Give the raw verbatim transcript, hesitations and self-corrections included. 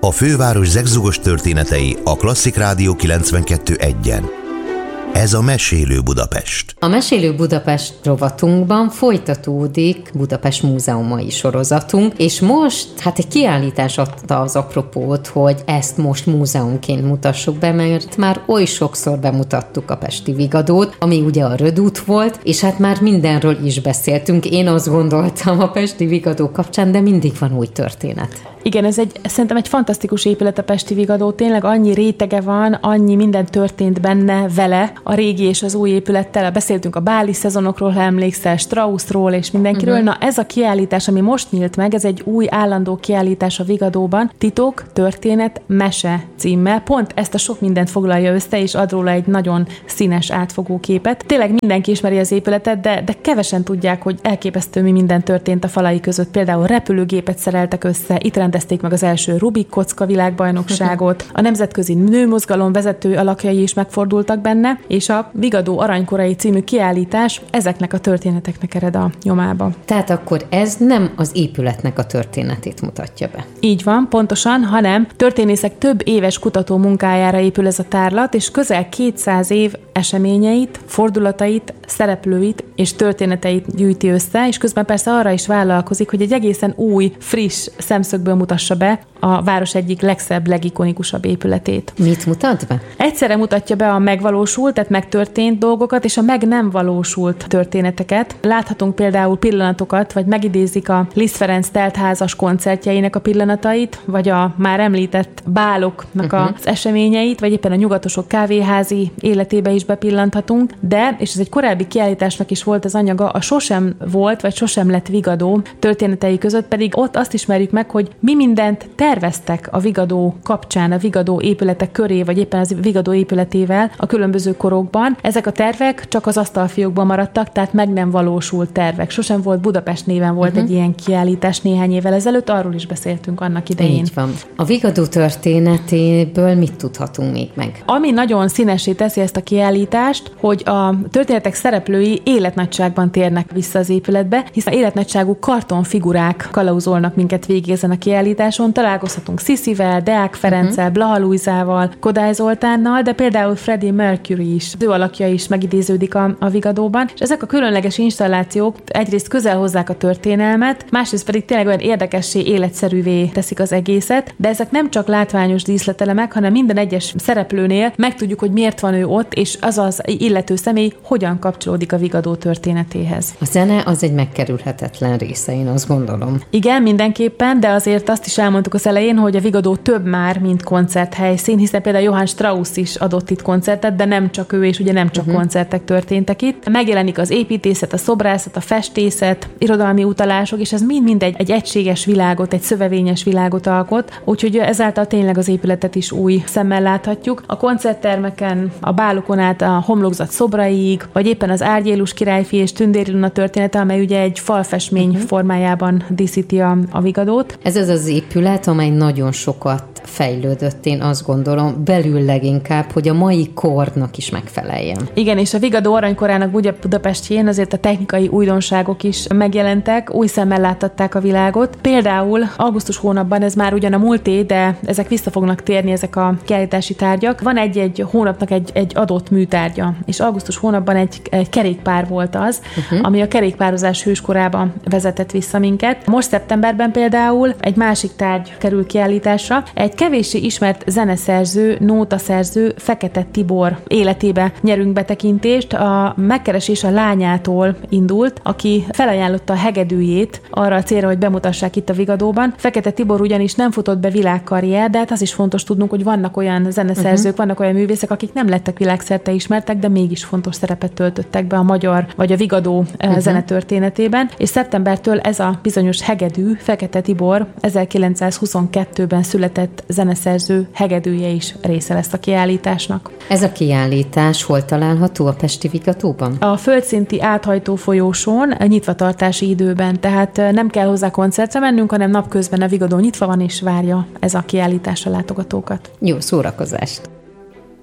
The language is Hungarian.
A főváros zegzugos történetei a Klasszik Rádió kilencvenkettő egyen. Ez a Mesélő Budapest. A Mesélő Budapest rovatunkban folytatódik Budapest múzeumai sorozatunk, és most hát egy kiállítás adta az apropót, hogy ezt most múzeumként mutassuk be, mert már oly sokszor bemutattuk a Pesti Vigadót, ami ugye a Rödút volt, és hát már mindenről is beszéltünk. Én azt gondoltam a Pesti Vigadó kapcsán, de mindig van új történet. Igen, ez egy, szerintem egy fantasztikus épület a Pesti Vigadó, tényleg annyi rétege van, annyi minden történt benne vele, a régi és az új épülettel. Beszéltünk a báli szezonokról, ha emlékszel, Straussról és mindenkiről. Uh-huh. Na ez a kiállítás, ami most nyílt meg, ez egy új állandó kiállítás a Vigadóban, Titok, történet, mese címmel. Pont ezt a sok mindent foglalja össze, és ad róla egy nagyon színes, átfogó képet. Tényleg mindenki ismeri az épületet, de, de kevesen tudják, hogy elképesztő mi minden történt a falai között. Például repülőgépet szereltek össze, itt rendezték meg az első Rubik kocka világbajnokságot, a nemzetközi nőmozgalom vezető alakjai is megfordultak benne, és a Vigadó aranykorai című kiállítás ezeknek a történeteknek ered a nyomába. Tehát akkor ez nem az épületnek a történetét mutatja be. Így van, pontosan, hanem történészek több éves kutató munkájára épül ez a tárlat, és közel kétszáz év eseményeit, fordulatait, szereplőit és történeteit gyűjti össze, és közben persze arra is vállalkozik, hogy egy egészen új, friss szemszögből mutassa be a város egyik legszebb, legikonikusabb épületét. Mit mutat be? Egyszerre mutatja be a megvalósult, tehát megtörtént dolgokat, és a meg nem valósult történeteket. Láthatunk például pillanatokat, vagy megidézik a Liszt Ferenc teltházas koncertjeinek a pillanatait, vagy a már említett báloknak uh-huh. az eseményeit, vagy éppen a nyugatosok kávéházi életébe is bepillanthatunk, de, és ez egy korábbi kiállításnak is volt az anyaga, a sosem volt, vagy sosem lett Vigadó történetei között, pedig ott azt ismerjük meg, hogy mi mindent terveztek a Vigadó kapcsán, a Vigadó épületek köré, vagy éppen az Vigadó épületével a különböző korokban. Ezek a tervek csak az asztalfiókban maradtak, tehát meg nem valósult tervek. Sosem volt Budapest néven volt uh-huh. egy ilyen kiállítás néhány évvel ezelőtt, arról is beszéltünk annak idején. Így van. A Vigadó történetéből mit tudhatunk még meg? Ami nagyon színessé teszi ezt a kiállítást, hogy a történetek szereplői életnagyságban térnek vissza az épületbe, hiszen életnagyságú kartonfigurák kalauzolnak minket végig ezen a kiállításon. Találkozhatunk Sziszivel, Deák Ferenccel, uh-huh. Blaha Lujzával, Kodály Zoltánnal, de például Freddie Mercury is, az ő alakja is megidéződik a, a Vigadóban, és ezek a különleges installációk egyrészt közel hozzák a történelmet, másrészt pedig tényleg olyan érdekessé, életszerűvé teszik az egészet, de ezek nem csak látványos díszletelemek, hanem minden egyes szereplőnél megtudjuk, hogy miért van ő ott, és az az illető személy hogyan kapcsolódik a Vigadó történetéhez. A zene az egy megkerülhetetlen része, én azt gondolom. Igen, mindenképpen, de azért azt is elmondtuk az elején, hogy a Vigadó több már, mint koncerthelyszín, hiszen például Johann Strauss is adott itt koncertet, de nem csak ő, és ugye nem csak uh-huh. koncertek történtek itt. Megjelenik az építészet, a szobrászat, a festészet, irodalmi utalások, és ez mind-mind egy, egy egységes világot, egy szövevényes világot alkot, úgyhogy ezáltal tényleg az épületet is új szemmel láthatjuk. A koncerttermeken, a bálokon át a homlokzat szobraig, vagy éppen az Árgyélus királyfi és Tündér Ilona története, amely ugye egy falfestmény uh-huh. formájában díszíti a, a Vigadót. Ez az az épület, amely nagyon sokat fejlődött, én azt gondolom, belül leginkább, hogy a mai kornak is megfeleljen. Igen, és a Vigadó aranykorának Budapestjén azért a technikai újdonságok is megjelentek, új szemmel láttatták a világot. Például augusztus hónapban, ez már ugyan a múlté, de ezek vissza fognak térni, ezek a kiállítási tárgyak. Van egy-egy hónapnak egy, egy adott műtárgya, és augusztus hónapban egy, egy kerékpár volt az, uh-huh. ami a kerékpározás hőskorába vezetett vissza minket. Most szeptemberben például egy másik tárgy kerül kiállításra, egy kevéssé ismert zeneszerző, nótaszerző, Fekete Tibor életébe nyerünk betekintést. A megkeresés a lányától indult, aki felajánlotta a hegedűjét arra a célra, hogy bemutassák itt a Vigadóban. Fekete Tibor ugyanis nem futott be világkarrier, de hát az is fontos tudnunk, hogy vannak olyan zeneszerzők, uh-huh. vannak olyan művészek, akik nem lettek világszerte ismertek, de mégis fontos szerepet töltöttek be a magyar vagy a Vigadó uh-huh. zenetörténetében. És szeptembertől ez a bizonyos hegedű, Fekete Tibor ezerkilencszázhuszonkettőben született zeneszerző hegedűje is része lesz a kiállításnak. Ez a kiállítás hol található a Pesti Vigadóban? A földszinti áthajtó folyósón, a nyitvatartási időben, tehát nem kell hozzá koncertre mennünk, hanem napközben a Vigadó nyitva van és várja ez a kiállítás a látogatókat. Jó szórakozást!